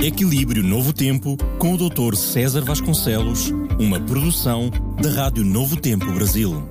Equilíbrio Novo Tempo, com o Dr. César Vasconcelos, uma produção da Rádio Novo Tempo Brasil.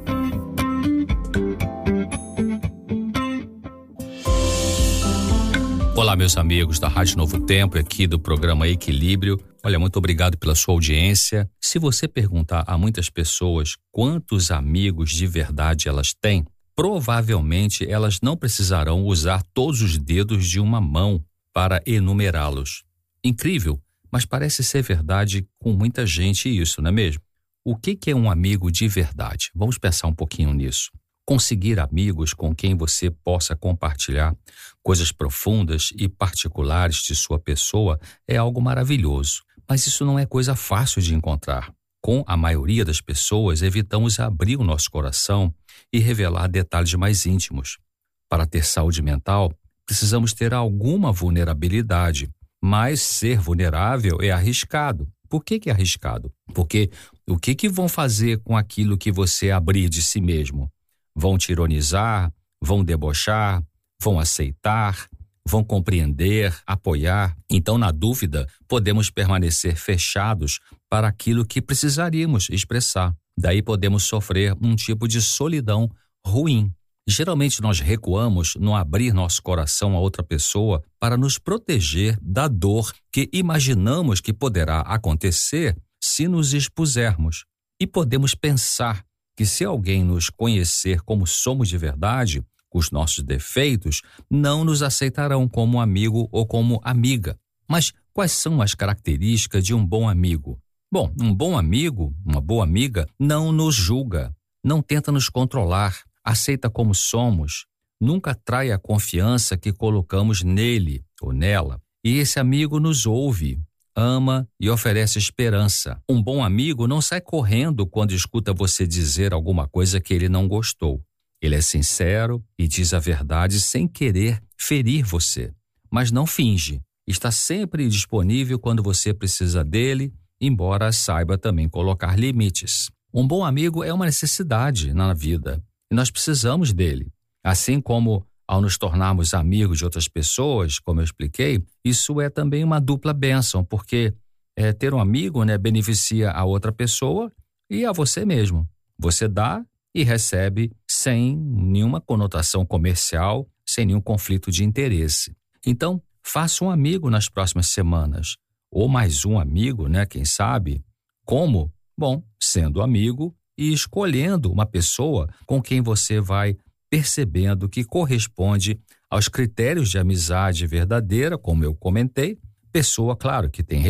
Olá, meus amigos da Rádio Novo Tempo, aqui do programa Equilíbrio. Olha, muito obrigado pela sua audiência. Se você perguntar a muitas pessoas quantos amigos de verdade elas têm, provavelmente elas não precisarão usar todos os dedos de uma mão para enumerá-los. Incrível, mas parece ser verdade com muita gente isso, não é mesmo? O que é um amigo de verdade? Vamos pensar um pouquinho nisso. Conseguir amigos com quem você possa compartilhar coisas profundas e particulares de sua pessoa é algo maravilhoso. Mas isso não é coisa fácil de encontrar. Com a maioria das pessoas, evitamos abrir o nosso coração e revelar detalhes mais íntimos. Para ter saúde mental, precisamos ter alguma vulnerabilidade. Mas ser vulnerável é arriscado. Por que é arriscado? Porque o que vão fazer com aquilo que você abrir de si mesmo? Vão te ironizar, vão debochar, vão aceitar, vão compreender, apoiar. Então, na dúvida, podemos permanecer fechados para aquilo que precisaríamos expressar. Daí podemos sofrer um tipo de solidão ruim. Geralmente nós recuamos no abrir nosso coração a outra pessoa para nos proteger da dor que imaginamos que poderá acontecer se nos expusermos. E podemos pensar que se alguém nos conhecer como somos de verdade, com os nossos defeitos, não nos aceitarão como amigo ou como amiga. Mas quais são as características de um bom amigo? Bom, um bom amigo, uma boa amiga, não nos julga, não tenta nos controlar, aceita como somos, nunca trai a confiança que colocamos nele ou nela. E esse amigo nos ouve, ama e oferece esperança. Um bom amigo não sai correndo quando escuta você dizer alguma coisa que ele não gostou. Ele é sincero e diz a verdade sem querer ferir você, mas não finge. Está sempre disponível quando você precisa dele, embora saiba também colocar limites. Um bom amigo é uma necessidade na vida. E nós precisamos dele. Assim como ao nos tornarmos amigos de outras pessoas, como eu expliquei, isso é também uma dupla bênção, porque ter um amigo, beneficia a outra pessoa e a você mesmo. Você dá e recebe sem nenhuma conotação comercial, sem nenhum conflito de interesse. Então, faça um amigo nas próximas semanas, ou mais um amigo, quem sabe? Como? Bom, sendo amigo e escolhendo uma pessoa com quem você vai percebendo que corresponde aos critérios de amizade verdadeira, como eu comentei, pessoa, claro, que tem